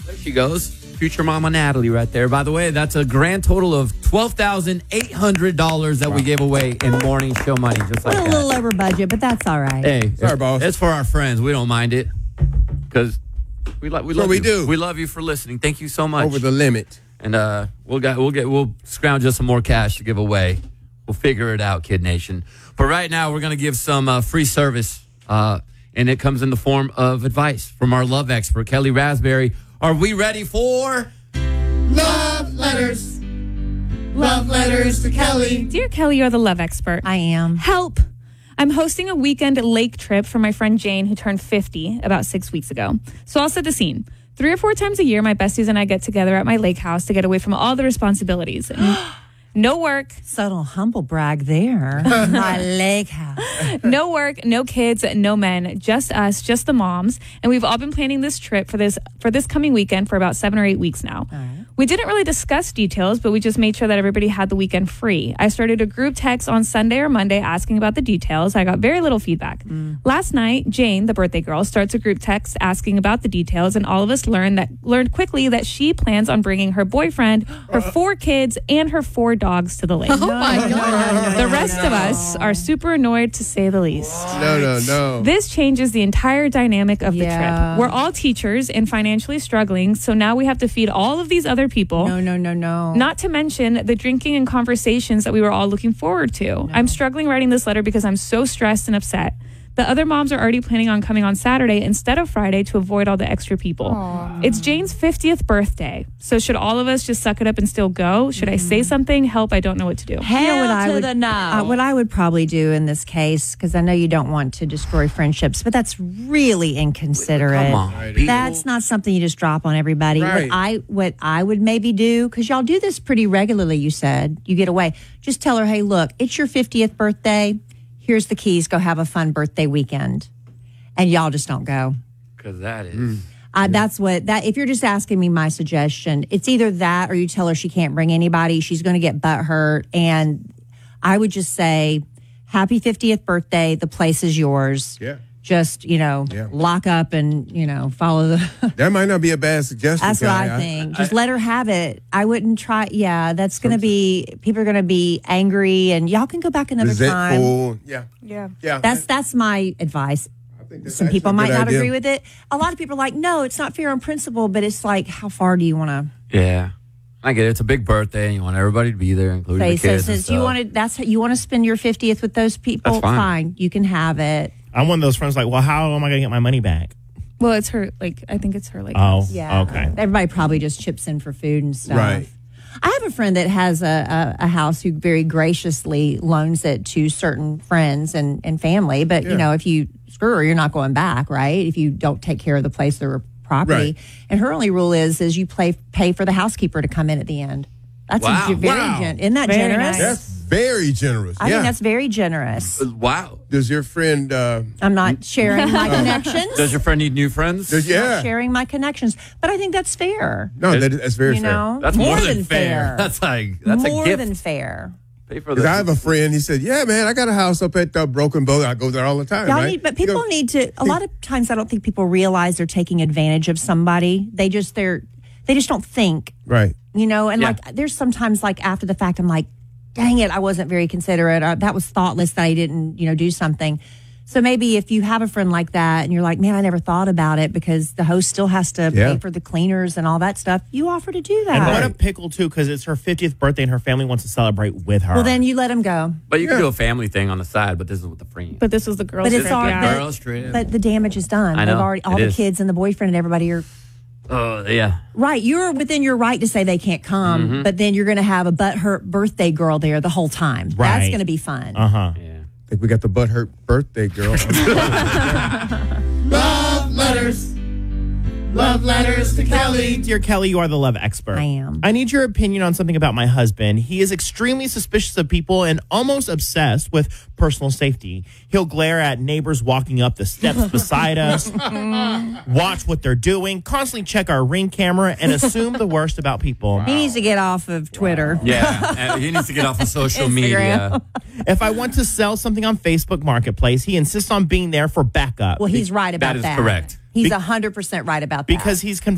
There she goes. Future Mama Natalie right there. By the way, that's a grand total of $12,800 that we gave away in morning show money. Just like a that. little over budget, but that's all right. Hey, sorry, boss. It's for our friends. We don't mind it because we love you. do. We love you for listening. Thank you so much. Over the limit. And we'll scrounge us some more cash to give away. We'll figure it out, Kid Nation. But right now, we're going to give some free service, and it comes in the form of advice from our love expert, Kelly Raspberry. Are we ready for Love Letters? Love Letters to Kelly. Dear Kelly, you're the love expert. I am. Help! I'm hosting a weekend lake trip for my friend Jane, who turned 50 about 6 weeks ago. So I'll set the scene. 3 or 4 times a year, my besties and I get together at my lake house to get away from all the responsibilities. No work. Subtle humble brag there. My lake house. No work, no kids, no men, just us, just the moms. And we've all been planning this trip for this coming weekend for about 7 or 8 weeks now. We didn't really discuss details, but we just made sure that everybody had the weekend free. I started a group text on Sunday or Monday asking about the details. I got very little feedback. Last night, Jane, the birthday girl, starts a group text asking about the details, and all of us learned quickly that she plans on bringing her boyfriend, her 4 kids, and her 4 dogs to the lake. Oh my God. The rest of us are super annoyed, to say the least. No. This changes the entire dynamic of the Yeah. trip. We're all teachers and financially struggling, so now we have to feed all of these other people. No. Not to mention the drinking and conversations that we were all looking forward to. I'm struggling writing this letter because I'm so stressed and upset. The other moms are already planning on coming on Saturday instead of Friday to avoid all the extra people. It's Jane's 50th birthday. So should all of us just suck it up and still go? Should I say something? Help, I don't know what to do. Hell to the no. What I would probably do in this case, because I know you don't want to destroy friendships, but that's really inconsiderate. Come on, people. That's not something you just drop on everybody. Right. What I would maybe do, because y'all do this pretty regularly, you said, you get away. Just tell her, hey, look, it's your 50th birthday. Here's the keys. Go have a fun birthday weekend. And y'all just don't go. Because that is. If you're just asking me my suggestion, it's either that or you tell her she can't bring anybody. She's going to get butthurt. And I would just say, happy 50th birthday. The place is yours. Yeah. Just, lock up and, follow the... That might not be a bad suggestion. That's what I think. Just let her have it. I wouldn't try... Yeah, that's going to be... People are going to be angry, and y'all can go back another time. Resentful. Yeah. That's my advice. Some people might not agree with it. A lot of people are like, no, it's not fair on principle, but it's like, how far do you want to... Yeah. I get it. It's a big birthday, and you want everybody to be there, including the kids. So since you want to spend your 50th with those people, that's fine. You can have it. I'm one of those friends like, well, how am I going to get my money back? Well, it's her, I think it's her, Oh, yeah. Okay. Everybody probably just chips in for food and stuff. Right. I have a friend that has a house who very graciously loans it to certain friends and family. But, if you screw her, you're not going back, right? If you don't take care of the place or property. Right. And her only rule is you pay for the housekeeper to come in at the end. That's isn't that Very generous? nice. That's very generous. I think that's very generous. Wow. Does your friend... I'm not sharing my connections. Does your friend need new friends? Not sharing my connections. But I think that's fair. No, that's very fair. That's more than fair. That's more a gift. than fair. Pay for Because I have a friend, he said, yeah, man, I got a house up at Broken Boat. I go there all the time, right? But people need to, a lot of times I don't think people realize they're taking advantage of somebody. They just don't think. Right. And there's sometimes after the fact, I'm like, dang it, I wasn't very considerate. Or, that was thoughtless that I didn't, do something. So maybe if you have a friend like that and you're like, man, I never thought about it because the host still has to pay for the cleaners and all that stuff, you offer to do that. And what a pickle, too, because it's her 50th birthday and her family wants to celebrate with her. Well, then you let them go. But you can do a family thing on the side, but this is with the friend. But this was the girls' But it's trip. Girls' trip. But the damage is done. I know. They've already, all the kids and the boyfriend and everybody are... Oh, yeah. Right. You're within your right to say they can't come, but then you're going to have a butthurt birthday girl there the whole time. Right. That's going to be fun. Uh-huh. Yeah. I think we got the butthurt birthday girl. Love Letters. Love Letters to Kelly. Dear Kelly, you are the love expert. I am. I need your opinion on something about my husband. He is extremely suspicious of people and almost obsessed with personal safety. He'll glare at neighbors walking up the steps beside us, watch what they're doing, constantly check our Ring camera, and assume the worst about people. He needs to get off of Twitter. Yeah. He needs to get off of social media. If I want to sell something on Facebook Marketplace, he insists on being there for backup. Well, he's right about that. That is correct. He's 100% right about that. Because he's convinced